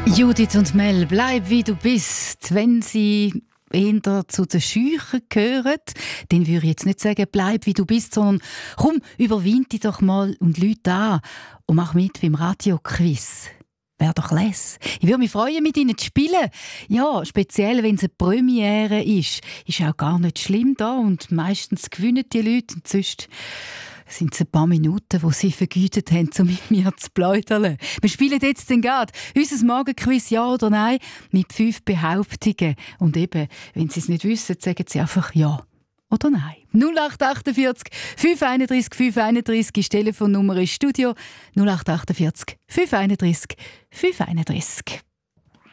Judith und Mel, bleib wie du bist. Wenn sie eher zu den Scheuchen gehören, dann würde ich jetzt nicht sagen, bleib wie du bist, sondern komm, überwind dich doch mal und Leute an und mach mit beim Radio-Quiz. Wäre doch les. Ich würde mich freuen, mit ihnen zu spielen. Ja, speziell, wenn es eine Premiere ist. Ist auch gar nicht schlimm da und meistens gewinnen die Leute. Und sonst sind es ein paar Minuten, die sie vergütet haben, um mit mir zu plaudern. Wir spielen jetzt den gerade unser Morgenquiz «Ja oder Nein» mit 5 Behauptungen. Und eben, wenn sie es nicht wissen, sagen sie einfach «Ja» oder «Nein». 0848 531 531 ist die Telefonnummer ins Studio. 0848 531 531.